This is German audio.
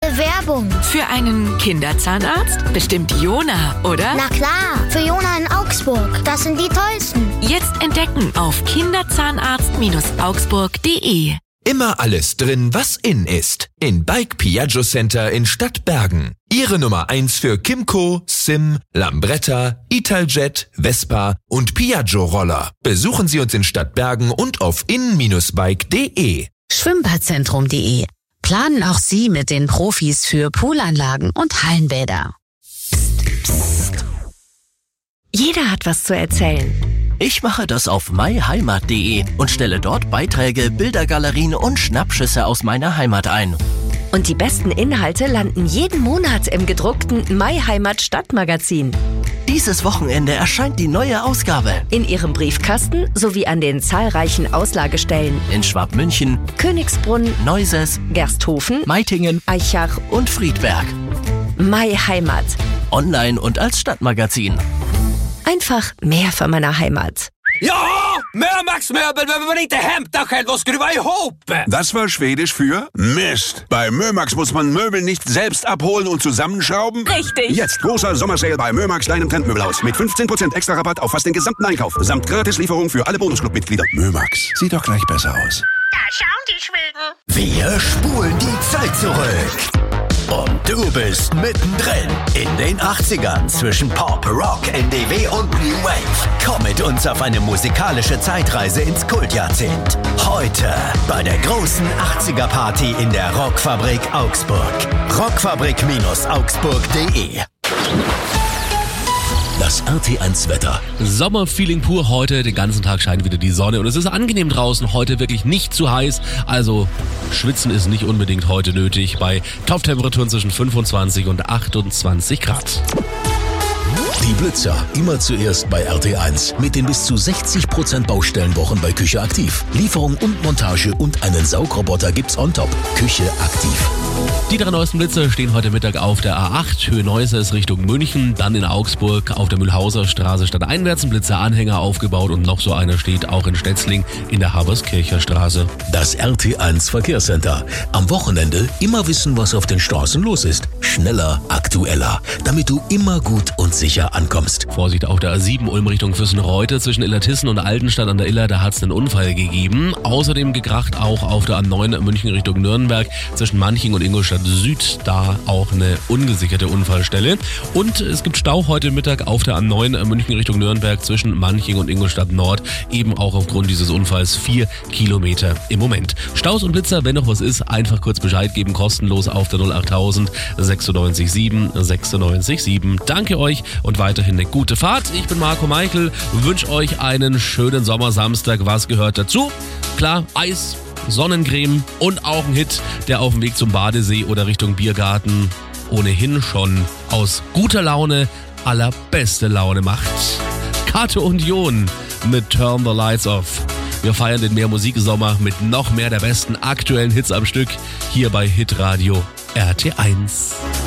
Werbung. Für einen Kinderzahnarzt? Bestimmt Jona, oder? Na klar, für Jona in Augsburg. Das sind die tollsten. Jetzt entdecken auf kinderzahnarzt-augsburg.de. Immer alles drin, was in ist. In Bike Piaggio Center in Stadtbergen. Ihre Nummer 1 für Kymco, Sim, Lambretta, Italjet, Vespa und Piaggio-Roller. Besuchen Sie uns in Stadtbergen und auf in-bike.de. Schwimmbadzentrum.de. Planen auch Sie mit den Profis für Poolanlagen und Hallenbäder. Psst. Jeder hat was zu erzählen. Ich mache das auf myheimat.de und stelle dort Beiträge, Bildergalerien und Schnappschüsse aus meiner Heimat ein. Und die besten Inhalte landen jeden Monat im gedruckten MyHeimat Stadtmagazin. Dieses Wochenende erscheint die neue Ausgabe. In Ihrem Briefkasten sowie an den zahlreichen Auslagestellen In Schwabmünchen, Königsbrunn, Neuses, Gersthofen, Meitingen Aichach und Friedberg. MyHeimat. Online und als Stadtmagazin. Einfach mehr von meiner Heimat. Ja, Mömax-Möbel behöver man inte hämta själv och skruva ihop. Das war Schwedisch für Mist. Bei Mömax muss man Möbel nicht selbst abholen und zusammenschrauben. Richtig. Jetzt großer Sommersale bei Mömax, deinem Trendmöbelhaus. Mit 15% extra Rabatt auf fast den gesamten Einkauf. Samt Gratislieferung für alle Bonusclub-Mitglieder. Mömax, sieht doch gleich besser aus. Da schauen die Schweden. Wir spulen die Zeit zurück. Und du bist mittendrin in den 80ern zwischen Pop, Rock, NDW und New Wave. Komm mit uns auf eine musikalische Zeitreise ins Kultjahrzehnt. Heute bei der großen 80er-Party in der Rockfabrik Augsburg. Rockfabrik-augsburg.de. Das RT1-Wetter. Sommerfeeling pur heute. Den ganzen Tag scheint wieder die Sonne und es ist angenehm draußen. Heute wirklich nicht zu heiß. Also schwitzen ist nicht unbedingt heute nötig. Bei Top-Temperaturen zwischen 25 und 28 Grad. Die Blitzer immer zuerst bei RT1 mit den bis zu 60% Baustellenwochen bei Küche Aktiv. Lieferung und Montage und einen Saugroboter gibt's on top. Küche Aktiv. Die 3 neuesten Blitzer stehen heute Mittag auf der A8, Höhe Neuses Richtung München, dann in Augsburg auf der Mühlhauser Straße stadteinwärts ein Blitzeranhänger aufgebaut und noch so einer steht auch in Stetzling in der Haberskircher Straße. Das RT1 Verkehrscenter. Am Wochenende immer wissen, was auf den Straßen los ist. Schneller, aktueller, damit du immer gut und sicher ankommst. Vorsicht auf der A7 Ulm Richtung Füssenreute zwischen Illertissen und Altenstadt an der Iller, da hat es einen Unfall gegeben. Außerdem gekracht auch auf der A9 München Richtung Nürnberg zwischen Manching und Ingolstadt Süd, da auch eine ungesicherte Unfallstelle. Und es gibt Stau heute Mittag auf der A9 München Richtung Nürnberg zwischen Manching und Ingolstadt Nord, eben auch aufgrund dieses Unfalls 4 Kilometer im Moment. Staus und Blitzer, wenn noch was ist, einfach kurz Bescheid geben, kostenlos auf der 08000 96 7 96 7. Danke euch und weiterhin eine gute Fahrt. Ich bin Marco Meichel, wünsche euch einen schönen Sommersamstag. Was gehört dazu? Klar, Eis, Sonnencreme und auch ein Hit, der auf dem Weg zum Badesee oder Richtung Biergarten ohnehin schon aus guter Laune allerbeste Laune macht. Kate und Jon mit Turn the Lights Off. Wir feiern den Mehr-Musik-Sommer mit noch mehr der besten aktuellen Hits am Stück hier bei Hitradio RT1.